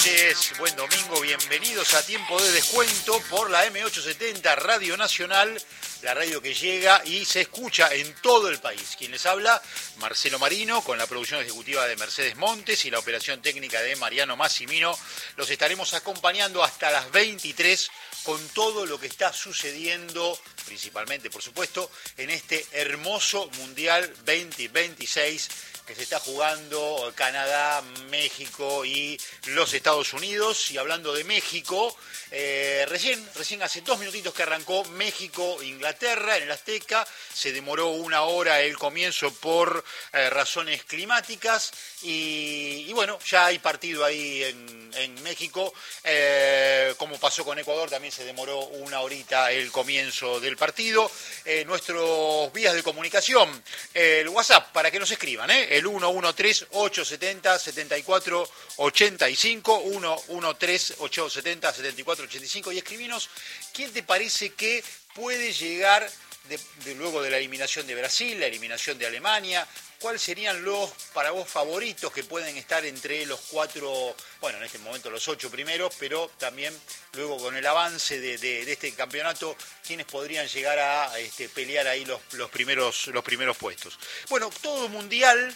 noches, buen domingo, bienvenidos a Tiempo de Descuento por la M870 Radio Nacional, la radio que llega y se escucha en todo el país. Quien les habla, Marcelo Marino, con la producción ejecutiva de Mercedes Montes y la operación técnica de Mariano Massimino. Los estaremos acompañando hasta las 23 con todo lo que está sucediendo, principalmente, por supuesto, en este hermoso Mundial 2026 que se está jugando Canadá, México y los Estados Unidos. Y hablando de México, recién hace 2 minutitos que arrancó México-Inglaterra en el Azteca. Se demoró 1 hora el comienzo por razones climáticas y bueno, ya hay partido ahí en México. Como pasó con Ecuador, también se demoró 1 horita el comienzo del partido. Nuestros vías de comunicación, el WhatsApp para que nos escriban, el 113-870-7485, 113-870-7485, y escribinos quién te parece que puede llegar luego de la eliminación de Brasil, la eliminación de Alemania. ¿Cuáles serían los, para vos, favoritos que pueden estar entre los 4, bueno, en este momento los 8 primeros, pero también luego con el avance de este campeonato, quiénes podrían llegar a pelear ahí los primeros puestos? Bueno, todo mundial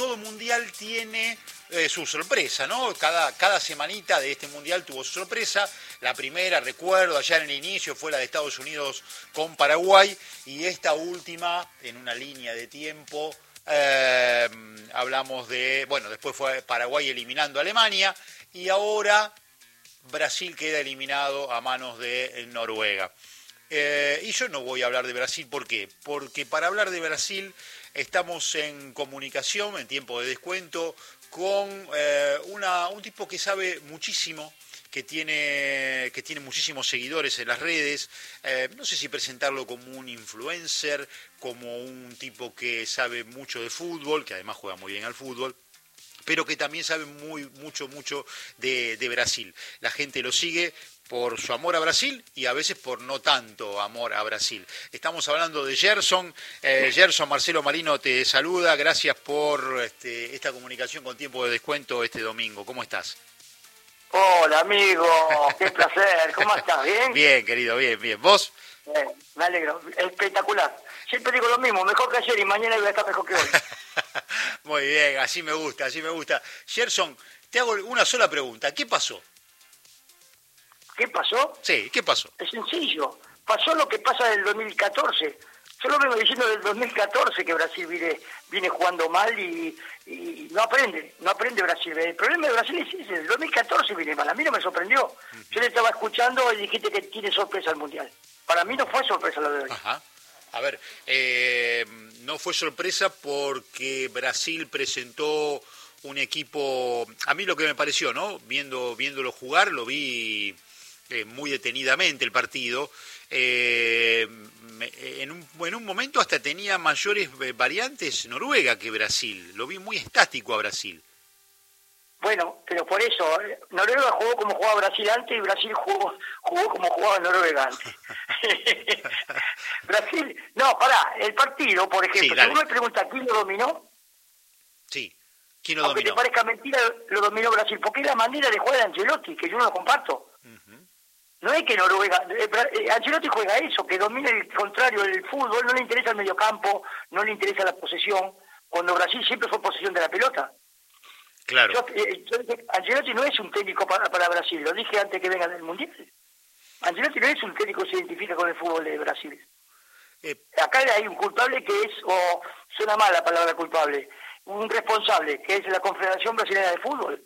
tiene su sorpresa, ¿no? Cada semanita de este mundial tuvo su sorpresa. La primera, recuerdo, allá en el inicio, fue la de Estados Unidos con Paraguay, y esta última, en una línea de tiempo, hablamos de, bueno, después fue Paraguay eliminando a Alemania, y ahora Brasil queda eliminado a manos de Noruega. Y yo no voy a hablar de Brasil, ¿por qué? Porque para hablar de Brasil estamos en comunicación, en Tiempo de Descuento, con un tipo que sabe muchísimo, que tiene muchísimos seguidores en las redes. No sé si presentarlo como un influencer, como un tipo que sabe mucho de fútbol, que además juega muy bien al fútbol, pero que también sabe mucho de Brasil. La gente lo sigue por su amor a Brasil y a veces por no tanto amor a Brasil. Estamos hablando de Gerson. Gerson, Marcelo Marino te saluda. Gracias por esta comunicación con Tiempo de Descuento este domingo. ¿Cómo estás? Hola, amigo. Qué placer. ¿Cómo estás? ¿Bien? Bien, querido, bien. ¿Vos? Me alegro. Espectacular. Siempre digo lo mismo, mejor que ayer y mañana voy a estar mejor que hoy. Muy bien, así me gusta. Gerson, te hago una sola pregunta. ¿Qué pasó? ¿Qué pasó? Sí, ¿qué pasó? Es sencillo. Pasó lo que pasa del 2014. Yo lo vengo diciendo del 2014 que Brasil viene jugando mal y no aprende Brasil. El problema de Brasil es ese, del 2014 viene mal. A mí no me sorprendió. Yo le estaba escuchando y dijiste que tiene sorpresa el Mundial. Para mí no fue sorpresa lo de hoy. Ajá. A ver, no fue sorpresa porque Brasil presentó un equipo. A mí lo que me pareció, ¿no? Viéndolo jugar, lo vi muy detenidamente el partido. En un momento hasta tenía mayores variantes Noruega que Brasil. Lo vi muy estático a Brasil. Bueno, pero por eso, Noruega jugó como jugaba Brasil antes y Brasil jugó como jugaba Noruega antes. Brasil, no, pará, el partido, por ejemplo, si uno me pregunta quién lo dominó, sí, ¿quién lo dominó? Aunque te parezca mentira, lo dominó Brasil, porque es la manera de jugar de Ancelotti, que yo no lo comparto. No es que Noruega, Ancelotti juega eso, que domina el contrario del fútbol, no le interesa el mediocampo, no le interesa la posesión, cuando Brasil siempre fue posesión de la pelota. Claro. Ancelotti no es un técnico para Brasil, lo dije antes que venga del Mundial. Ancelotti no es un técnico que se identifica con el fútbol de Brasil. Acá hay un culpable que es, o suena mal la palabra culpable, un responsable, que es la Confederación Brasileña de Fútbol.